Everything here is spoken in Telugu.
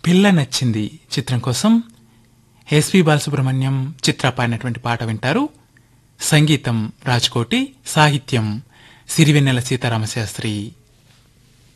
పిల్ల నచ్చింది చిత్రం కోసం ఎస్పి బాలసుబ్రహ్మణ్యం చిత్ర పాడినటువంటి పాట వింటారు. సంగీతం రాజ్కోటి, సాహిత్యం సిరివెన్నెల సీతారామశాస్త్రి.